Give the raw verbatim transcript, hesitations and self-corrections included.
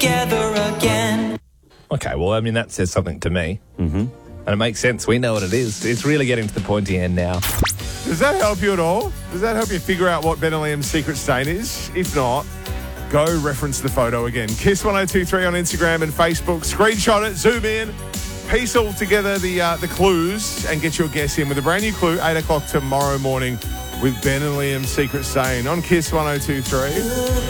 together again. Okay, well, I mean, that says something to me. Mm-hmm. And it makes sense. We know what it is. It's really getting to the pointy end now. Does that help you at all? Does that help you figure out what Ben and Liam's secret stain is? If not, go reference the photo again. Kiss one oh two three on Instagram and Facebook. Screenshot it, zoom in, piece all together the uh, the clues and get your guess in with a brand new clue, eight o'clock tomorrow morning with Ben and Liam's secret stain on Kiss one oh two three.